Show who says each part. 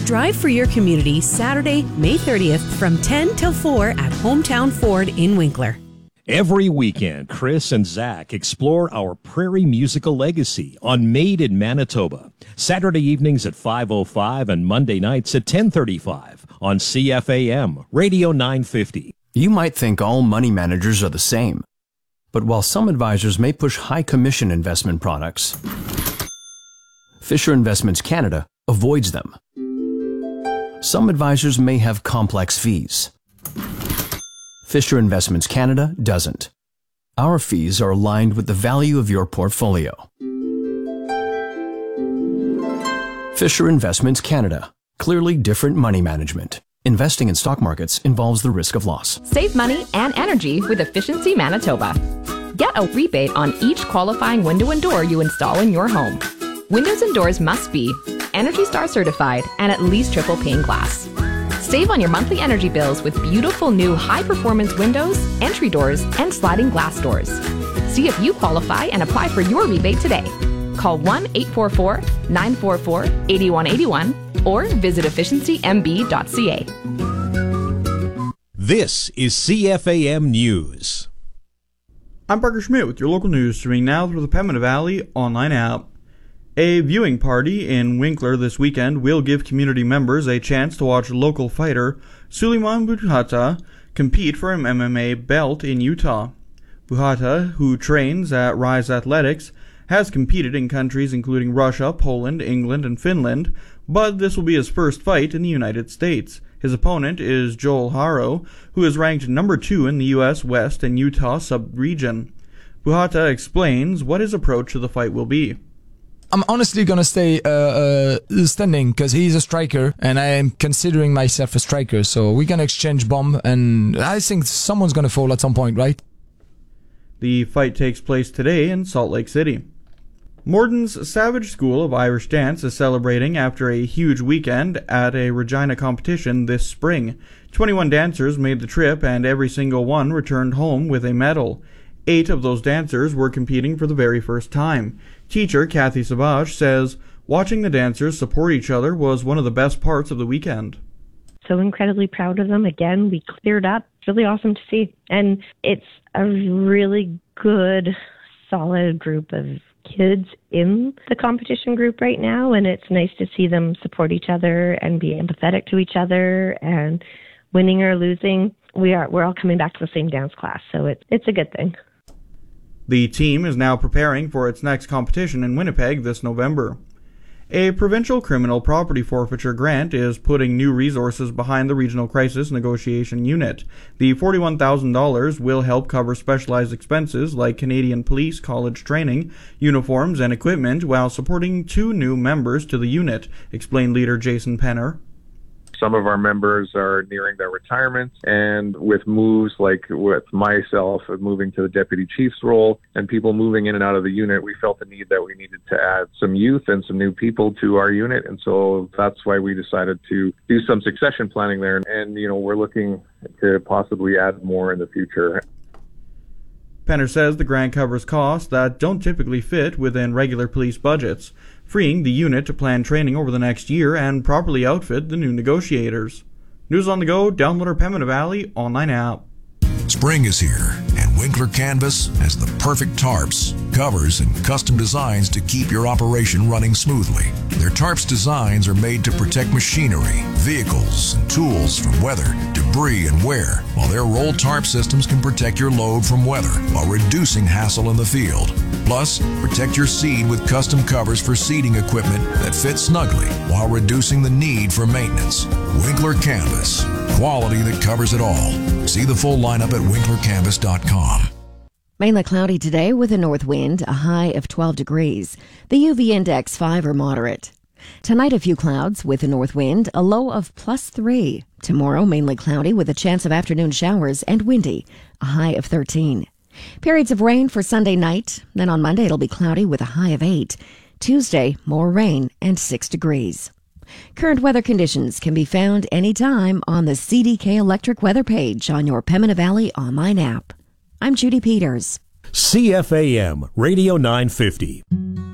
Speaker 1: Drive for your community Saturday, May 30th from 10 till 4 at Hometown Ford in Winkler.
Speaker 2: Every weekend, Chris and Zach explore our prairie musical legacy on Made in Manitoba. Saturday evenings at 5:05 and Monday nights at 10:35 on CFAM Radio 950.
Speaker 3: You might think all money managers are the same. But while some advisors may push high commission investment products, Fisher Investments Canada avoids them. Some advisors may have complex fees. Fisher Investments Canada doesn't. Our fees are aligned with the value of your portfolio. Fisher Investments Canada. Clearly different money management. Investing in stock markets involves the risk of loss.
Speaker 4: Save money and energy with Efficiency Manitoba. Get a rebate on each qualifying window and door you install in your home. Windows and doors must be Energy Star certified and at least triple pane glass. Save on your monthly energy bills with beautiful new high-performance windows, entry doors, and sliding glass doors. See if you qualify and apply for your rebate today. Call 1-844-944-8181 or visit efficiencymb.ca.
Speaker 2: This is CFAM News.
Speaker 5: I'm Parker Schmidt with your local news, streaming now through the Pembina Valley online app. A viewing party in Winkler this weekend will give community members a chance to watch local fighter Suleiman Buhata compete for an MMA belt in Utah. Buhata, who trains at Rise Athletics, has competed in countries including Russia, Poland, England, and Finland, but this will be his first fight in the United States. His opponent is Joel Haro, who is ranked number 2 in the U.S. West and Utah sub-region. Buhata explains what his approach to the fight will be.
Speaker 6: I'm honestly going to stay standing because he's a striker and I am considering myself a striker. So we're going to exchange bomb and I think someone's going to fall at some point, right?
Speaker 5: The fight takes place today in Salt Lake City. Morden's Savage School of Irish Dance is celebrating after a huge weekend at a Regina competition this spring. 21 dancers made the trip and every single one returned home with a medal. 8 of those dancers were competing for the very first time. Teacher Kathy Savage says watching the dancers support each other was one of the best parts of the weekend.
Speaker 7: So incredibly proud of them. Again, we cleared up. It's really awesome to see. And it's a really good, solid group of kids in the competition group right now. And it's nice to see them support each other and be empathetic to each other. And winning or losing, we're all coming back to the same dance class. So it's a good thing.
Speaker 5: The team is now preparing for its next competition in Winnipeg this November. A provincial criminal property forfeiture grant is putting new resources behind the Regional Crisis Negotiation Unit. The $41,000 will help cover specialized expenses like Canadian Police College training, uniforms, and equipment while supporting 2 new members to the unit, explained leader Jason Penner.
Speaker 8: Some of our members are nearing their retirement, and with moves like with myself moving to the deputy chief's role and people moving in and out of the unit, we felt the need that we needed to add some youth and some new people to our unit. And so that's why we decided to do some succession planning there. And, we're looking to possibly add more in the future.
Speaker 5: Penner says the grant covers costs that don't typically fit within regular police budgets, freeing the unit to plan training over the next year and properly outfit the new negotiators. News on the go, download our Pembina Valley online app.
Speaker 9: Spring is here, and Winkler Canvas has the perfect tarps, covers, and custom designs to keep your operation running smoothly. Their tarps designs are made to protect machinery, vehicles, and tools from weather, debris, and wear, while their roll tarp systems can protect your load from weather while reducing hassle in the field. Plus, protect your seed with custom covers for seeding equipment that fit snugly while reducing the need for maintenance. Winkler Canvas, quality that covers it all. See the full lineup at winklercanvas.com.
Speaker 10: Mainly cloudy today with a north wind, a high of 12 degrees. The UV index 5 or moderate. Tonight a few clouds with a north wind, a low of +3. Tomorrow mainly cloudy with a chance of afternoon showers and windy, a high of 13. Periods of rain for Sunday night. Then on Monday it'll be cloudy with a high of 8. Tuesday, more rain and 6 degrees. Current weather conditions can be found anytime on the CDK Electric weather page on your Pembina Valley online app. I'm Judy Peters.
Speaker 2: CFAM Radio 950.